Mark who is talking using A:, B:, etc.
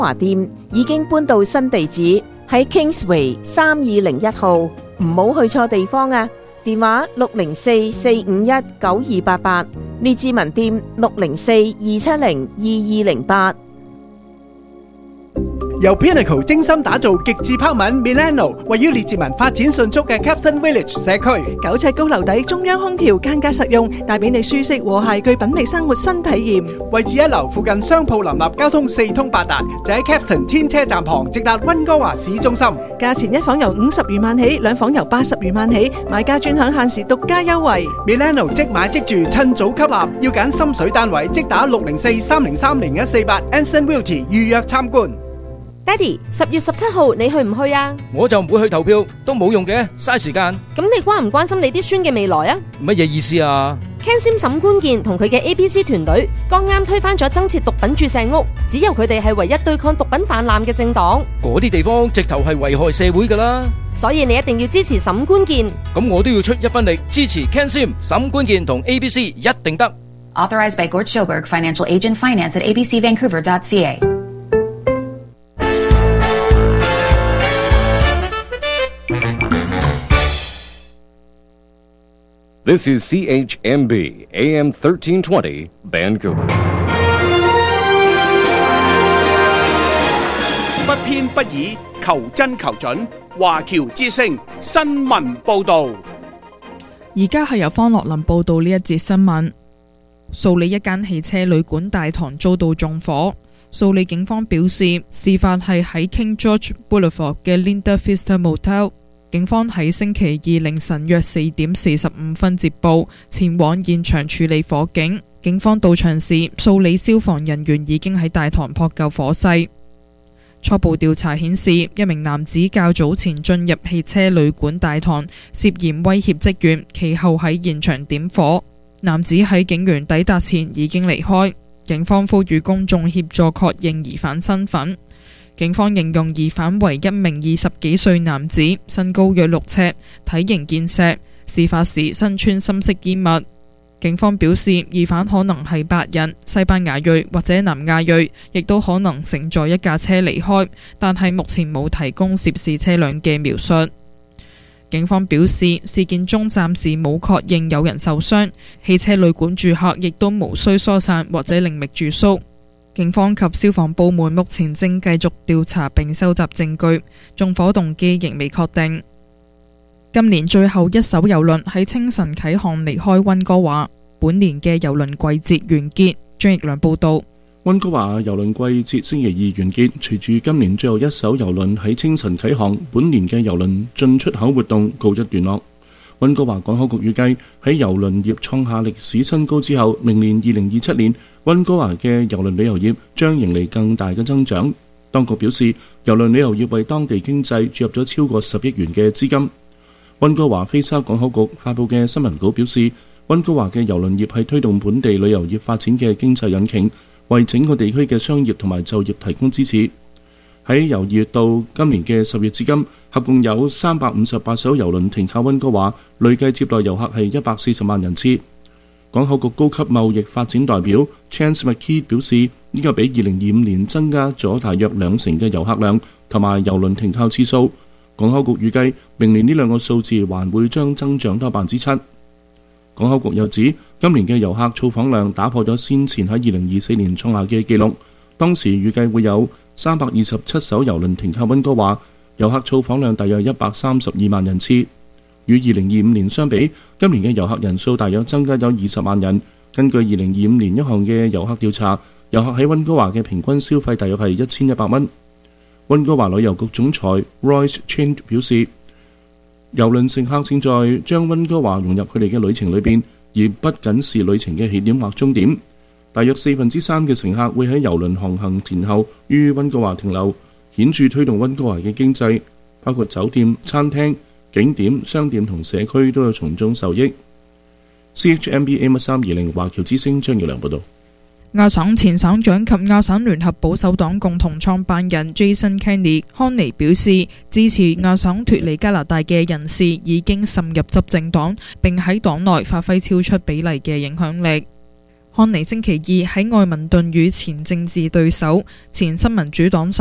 A: 華店已經搬到新地址，喺 Kingsway 3201號，唔好去錯地方啊！電話604-451-9288，列治文店604-270-2208。
B: 由 Pinnacle 精心打造極致拋物 Milano， 位於列治文發展迅速嘅 Capstan Village 社區
C: ，9尺高樓底，中央空調，間隔實用，帶俾你舒適和諧具品味生活新體驗。
B: 位置一樓，附近商鋪林立，交通四通八達，就喺 Capstan 天車站旁，直達溫哥華市中心。
C: 價錢一房由50餘萬起，兩房由80餘萬起，買家專享限時獨家優惠。
B: Milano 即買即住，趁早吸納，要揀心水單位，即打604-303-0148 Anson Realty 預約參觀。
D: 爹哋，10月17號你去唔去啊？
E: 我就唔會去投票，都冇用嘅，嘥時間。
D: 咁你關唔關心你啲孫嘅未來啊？
E: 乜嘢意思啊
D: ？Ken Sim 沈官健同佢嘅 ABC 團隊剛啱推翻咗增設毒品注射屋，只有佢哋係唯一對抗毒品氾濫嘅政黨。
E: 嗰啲地方直頭係危害社會噶啦，
D: 所以你一定要支持沈官健。
E: 咁我都要出一分力支持 Ken Sim 沈官健同 ABC， 一定得。
F: Authorized by Gort Schoberg, Financial Agent, Finance at abcvancouver.ca。
G: This is CHMB AM 1320 Vancouver。
H: 不偏不倚，求真求準。華僑之聲新聞報導。
I: 而家係由方樂林報導呢一節新聞。素里一間汽車旅館大堂遭到縱火。素里警方表示，事發係喺 King George Boulevard 嘅 Linda Vista Motel。警方喺星期二凌晨約4點45分接報，前往現場處理火警。警方到場時，素里消防人員已經喺大堂撲救火勢。初步調查顯示，一名男子較早前進入汽車旅館大堂，涉嫌威脅職員，其後喺現場點火。男子喺警員抵達前已經離開。警方呼籲公眾協助確認疑犯身份。警方形容疑犯為一名20幾歲男子，身高約6尺，體型健碩，事發時身穿深色衣物。警方表示，疑犯可能係白人、西班牙裔或者南亞裔，亦都可能乘載一架車離開，但係目前冇提供涉事車輛嘅描述。警方表示，事件中暫時冇確認有人受傷，汽車旅館住客亦都無需疏散或者另覓住宿。警方及消防部門目前正繼續調查並收集證據，縱火動機仍未確定。今年最後一艘郵輪喺清晨啟航離開溫哥華，本年嘅郵輪季節完結。張奕良報道。
J: 溫哥華郵輪季節星期二完結，隨住今年最後一艘郵輪喺清晨啟航，本年嘅郵輪進出口活動告一段落。溫哥華港口局預計喺郵輪業創下歷史新高之後，明年2027年溫哥華嘅郵輪旅遊業將迎嚟更大嘅增長。當局表示，郵輪旅遊業為當地經濟注入咗超過10億元嘅資金。溫哥華菲沙港口局發布嘅新聞稿表示，溫哥華嘅郵輪業係推動本地旅遊業發展嘅經濟引擎，為整個地區嘅商業同埋就業提供支持。喺由2月到今年嘅10月至今，合共有358艘郵輪停靠溫哥華，累計接待遊客係140萬人次。港口局高級貿易發展代表 Chance McKee 表示，呢個比2025年增加咗大約20%嘅遊客量同埋郵輪停靠次數。港口局預計明年呢兩個數字還會將增長多7%。港口局又指，今年嘅遊客造訪量打破咗先前喺2024年創下嘅紀錄，當時預計會有327艘郵輪停靠溫哥華，遊客造訪量大約132萬人次。與2025年相比，今年嘅遊客人數大約增加咗20萬人。根據2025年一項嘅遊客調查，遊客喺溫哥華嘅平均消費大約係1100蚊。溫哥華旅遊局總裁 Royce Chin 表示，郵輪乘客正在將溫哥華融入佢哋嘅旅程裏邊，而不僅是旅程嘅起點或終點。大約3%嘅乘客會喺郵輪航行前後於溫哥華停留，顯著推動溫哥華嘅經濟，包括酒店、餐廳、景點、商店同社區都有從中受益。CHMB AM1320 華僑之聲張耀良報道。
I: 亞省前省長及亞省聯合保守黨共同創辦人 Jason Kenney 康尼表示，支持亞省脫離加拿大嘅人士已經滲入執政黨，並喺黨內發揮超出比例嘅影響力。 漢尼星期二喺愛民頓與前政治對手、前新民主黨